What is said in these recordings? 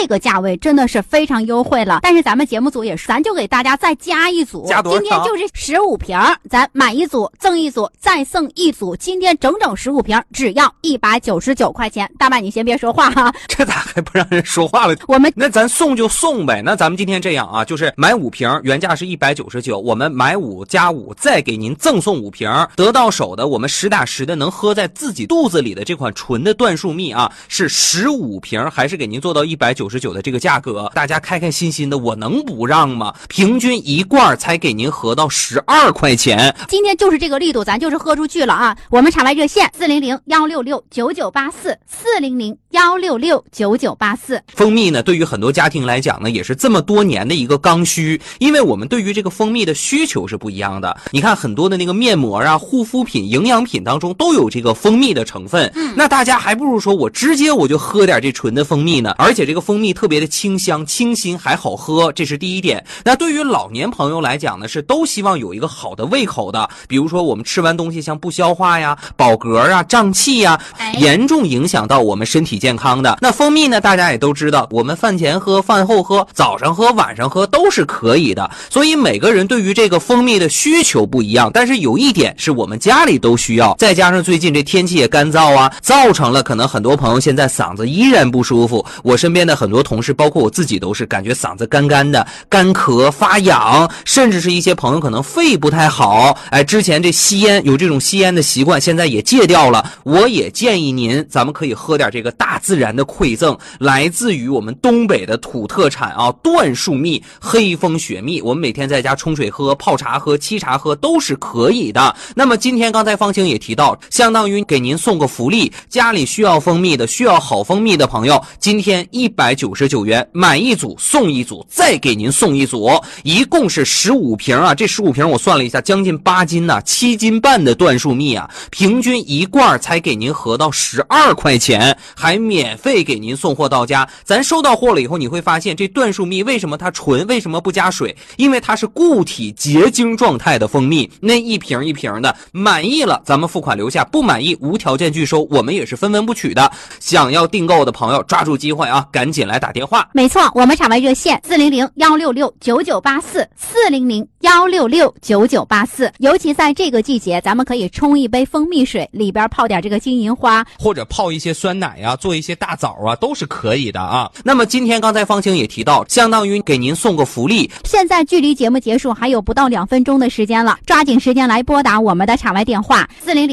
这个价位真的是非常优惠了。但是咱们节目组也是，咱就给大家再加一组， 加多少？ 今天就是15瓶，咱买一组赠一组，再送一组。今天整整15瓶，只要199块钱。大麦，你先别说话哈， 这咋还不让人说话了？那咱送就送呗。那咱们今天这样啊，就是买5瓶，原价是199，我们买5加5，再给您赠送5瓶，得到手的我们实打实的能喝在自己肚子里的这款纯的椴树蜜啊，是15瓶，还是给您做到199的这个价格，大家开开心心的，我能不让吗？平均一罐才给您合到12块钱。 今天就是这个力度，咱就是喝出去了啊！我们场外热线400-166-9984，400-166-9984。 蜂蜜呢，对于很多家庭来讲呢，也是这么多年的一个刚需，因为我们对于这个蜂蜜的需求是不一样的。你看很多的那个面膜啊、护肤品、营养品当中都有这个蜂蜜的成分，那大家还不如说我直接我就喝点这纯的蜂蜜呢，而且这个蜂蜜特别的清香、清新，还好喝，这是第一点。那对于老年朋友来讲呢，是都希望有一个好的胃口的，比如说我们吃完东西像不消化呀、饱嗝啊、胀气呀，严重影响到我们身体健康的。那蜂蜜呢，大家也都知道，我们饭前喝、饭后喝、早上喝、晚上喝都是可以的，所以每个人对于这个蜂蜜的需求不一样，但是有一点是我们家里都需要，再加上最近这天气也干燥啊，造成了可能很多朋友现在嗓子依然不舒服。我身边的很多同事，包括我自己，都是感觉嗓子干干的、干咳、发痒，甚至是一些朋友可能肺不太好，之前这吸烟有这种吸烟的习惯，现在也戒掉了。我也建议您，咱们可以喝点这个大自然的馈赠，来自于我们东北的土特产啊，椴树蜜、黑蜂雪蜜，我们每天在家冲水喝、泡茶喝、沏茶喝都是可以的。那么今天刚才方晴也提到，相当于给您送个福利，家里需要蜂蜜的、需要好蜂蜜的朋友，今天199元买一组送一组，再给您送一组，一共是15瓶啊。这15瓶我算了一下，将近8斤呐，7斤半的椴树蜜啊，平均一罐才给您合到12块钱，还免费给您送货到家。咱收到货了以后，你会发现这椴树蜜为什么它纯，为什么不加水？因为它是固体结晶状态的蜂蜜，那一瓶一瓶的，满意了咱们付款留下，不满意无条件拒收，我们也是分文不取的。想要订购的朋友抓住机会啊，赶紧来打电话。 没错，我们场外热线400-166-9984，400-166-9984。尤其在这个季节，咱们可以冲一杯蜂蜜水，里边泡点这个金银花， 或者泡一些酸奶啊，做一些大枣啊，都是可以的啊。那么今天刚才方晴也提到，相当于给您送个福利， 现在距离节目结束还有不到2分钟的时间了，抓紧时间来拨打我们的场外电话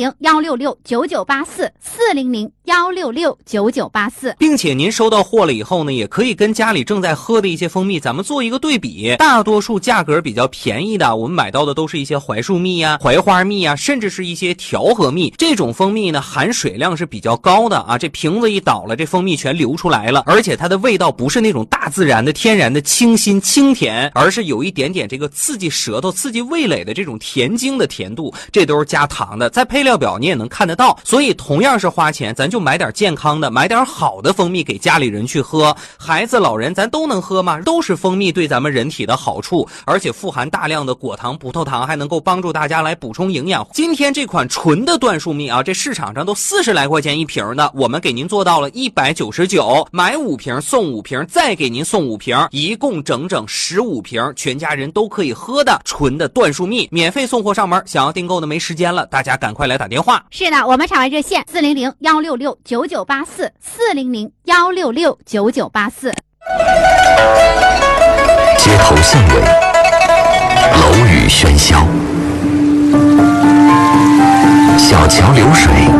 400-166-9984，400-166-9984。 并且您收到货了以后呢，也可以跟家里正在喝的一些蜂蜜咱们做一个对比，大多数价格比较便宜的，我们买到的都是一些槐树蜜啊、槐花蜜啊，甚至是一些调和蜜。这种蜂蜜呢，含水量是比较高的啊，这瓶子一倒了，这蜂蜜全流出来了，而且它的味道不是那种大自然的天然的清新清甜，而是有一点点这个刺激舌头、刺激味蕾的这种甜精的甜度，这都是加糖的，在配料表你也能看得到。所以同样是花钱，咱就买点健康的，买点好的蜂蜜给家里人去喝，孩子老人咱都能喝吗？都是蜂蜜对咱们人体的好处，而且富含大量的果糖、葡萄糖，还能够帮助大家来补充营养。今天这款纯的椴树蜜啊，这市场上都40来块钱一瓶的，我们给您做到了199，买5瓶送5瓶，再给您送5瓶，一共整整15瓶，全家人都可以喝的纯的椴树蜜，免费送货上门。想要订购的没时间了，大家赶快来打电话。 是的，我们场外热线400-166-9984，400-166-9984。 街头巷尾，楼宇喧嚣，小桥流水，